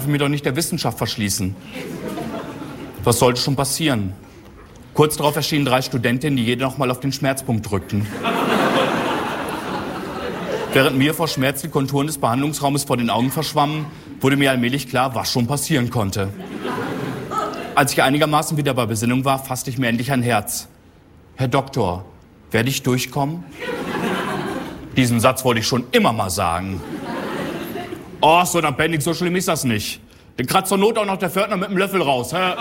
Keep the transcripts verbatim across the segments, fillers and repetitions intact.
mir doch nicht der Wissenschaft verschließen. Was sollte schon passieren? Kurz darauf erschienen drei Studentinnen, die jede noch mal auf den Schmerzpunkt drückten. Während mir vor Schmerz die Konturen des Behandlungsraumes vor den Augen verschwammen, wurde mir allmählich klar, was schon passieren konnte. Als ich einigermaßen wieder bei Besinnung war, fasste ich mir endlich ein Herz. Herr Doktor, werde ich durchkommen? Diesen Satz wollte ich schon immer mal sagen. Oh, so ein Appendix, so schlimm ist das nicht. Den kratzt zur Not auch noch der Pförtner mit dem Löffel raus. Hä?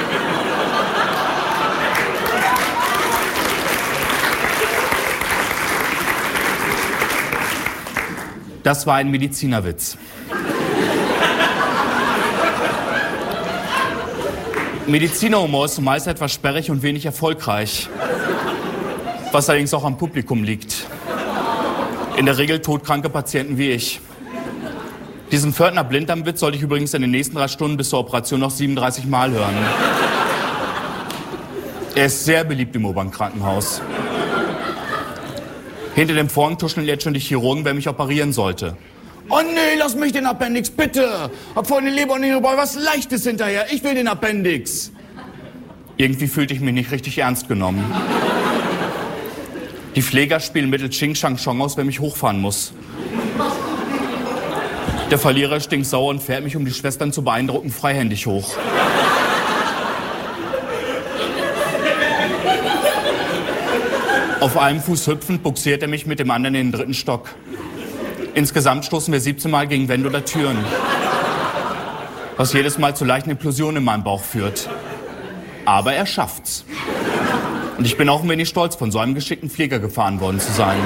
Das war ein Medizinerwitz. Medizinerhumor ist zumeist etwas sperrig und wenig erfolgreich. Was allerdings auch am Publikum liegt. In der Regel todkranke Patienten wie ich. Diesen Pförtner-Blinddarmwitz sollte ich übrigens in den nächsten drei Stunden bis zur Operation noch siebenunddreißig Mal hören. Er ist sehr beliebt im U-Bahn-Krankenhaus. Hinter dem Vorhang tuscheln jetzt schon die Chirurgen, wer mich operieren sollte. Oh nee, lass mich den Appendix, bitte! Hab vorhin die Leber und den Ball, was Leichtes hinterher. Ich will den Appendix. Irgendwie fühlte ich mich nicht richtig ernst genommen. Die Pfleger spielen mittels Ching Shang Chong aus, wer mich hochfahren muss. Der Verlierer ist stinksauer und fährt mich, um die Schwestern zu beeindrucken, freihändig hoch. Auf einem Fuß hüpfend buxiert er mich mit dem anderen in den dritten Stock. Insgesamt stoßen wir siebzehn Mal gegen Wände oder Türen. Was jedes Mal zu leichten Implosionen in meinem Bauch führt. Aber er schafft's. Und ich bin auch ein wenig stolz, von so einem geschickten Pfleger gefahren worden zu sein.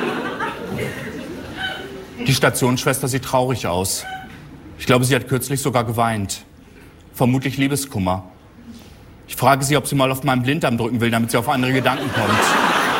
Die Stationsschwester sieht traurig aus. Ich glaube, sie hat kürzlich sogar geweint. Vermutlich Liebeskummer. Ich frage sie, ob sie mal auf meinen Blinddarm drücken will, damit sie auf andere Gedanken kommt.